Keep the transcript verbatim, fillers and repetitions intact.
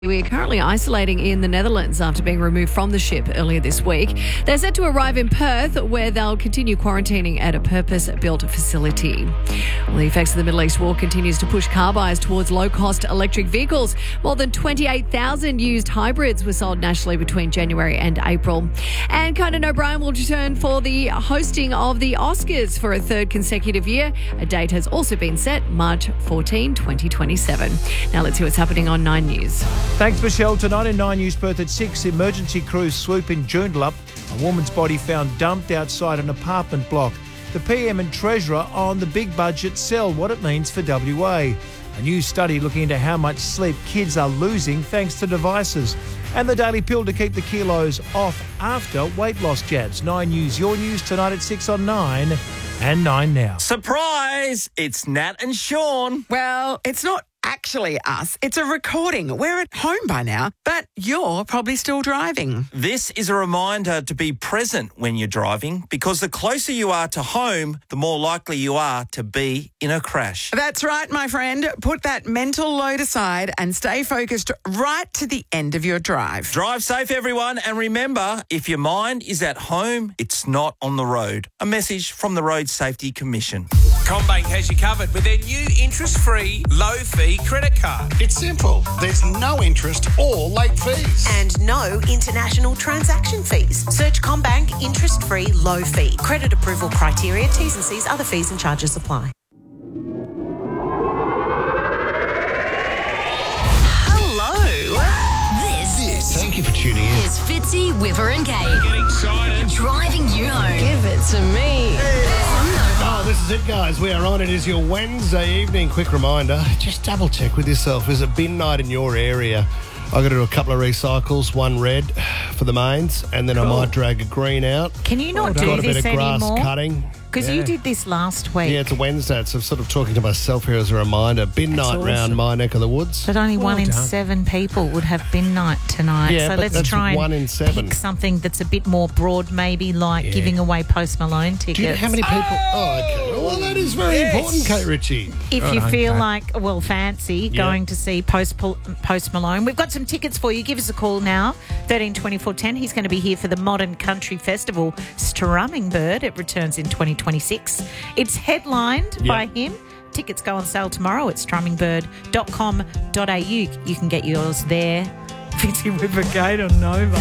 We are currently isolating in the Netherlands after being removed from the ship earlier this week. They're set to arrive in Perth, where they'll continue quarantining at a purpose-built facility. Well, the effects of the Middle East war continues to push car buyers towards low-cost electric vehicles. More than twenty-eight thousand used hybrids were sold nationally between January and April. And Conan O'Brien will return for the hosting of the Oscars for a third consecutive year. A date has also been set, March fourteenth, twenty twenty-seven. Now let's see what's happening on Nine News. Thanks, Michelle. Tonight in Nine News Perth at six, emergency crews swoop in Joondalup. A woman's body found dumped outside an apartment block. The P M and Treasurer on the big budget sell, what it means for W A. A new study looking into how much sleep kids are losing thanks to devices. And the daily pill to keep the kilos off after weight loss jabs. Nine News, your news tonight at six on Nine and Nine Now. Surprise! It's Nat and Sean. Well, it's not actually us. It's a recording. We're at home by now, but you're probably still driving. This is a reminder to be present when you're driving, because the closer you are to home, the more likely you are to be in a crash. That's right, my friend. Put that mental load aside and stay focused right to the end of your drive. Drive safe, everyone, and remember, if your mind is at home, it's not on the road. A message from the Road Safety Commission. CommBank has you covered with their new interest-free, low-fee credit card. It's simple. There's no interest or late fees. And no international transaction fees. Search CommBank interest-free, low-fee. Credit approval criteria, T's and C's, other fees and charges apply. Thank you for tuning in. It's Fitzy, Whipper and Kate. Get excited. Driving you home. Give it to me. Oh, this is it, guys. We are on. It is your Wednesday evening. Quick reminder, just double check with yourself. Is it bin night in your area? I've got to do a couple of recycles, one red for the mains, and then cool. I might drag a green out. Can you not Got do a this bit of grass anymore? cutting. Because yeah. you did this last week. Yeah, it's a Wednesday, so I'm sort of talking to myself here as a reminder. Bin That's night awesome. round my neck of the woods. But only Well one in done. seven people would have bin night tonight. Yeah, so but let's that's try and one in seven. pick something that's a bit more broad, maybe like Yeah. giving away Post Malone tickets. Do you know how many people... Oh, okay. Well, that is very Yes. important, Kate Ritchie. If Right you on, feel Kate. like, well, fancy going to see Post Post Malone, we've got some tickets for you. Give us a call now, thirteen twenty-four ten. He's going to be here for the Modern Country Festival, Strumming Bird. It returns in twenty twenty-six. It's headlined by him. Tickets go on sale tomorrow at strumming bird dot com dot a u. You can get yours there. Fitzy Whipper Gate on Nova.